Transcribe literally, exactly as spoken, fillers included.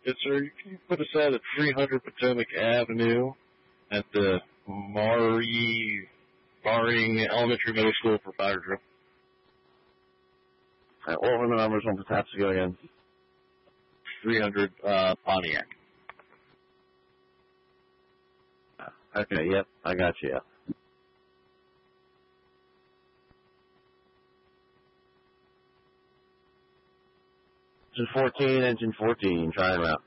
Yes, sir. Can you put us out at three hundred Potomac Avenue at the Mari, Maring Elementary Middle School for fire drill? Right, what were the numbers on Patapsco again? three hundred uh, Pontiac. Okay, yep, I got you. Engine fourteen, engine fourteen, try him out.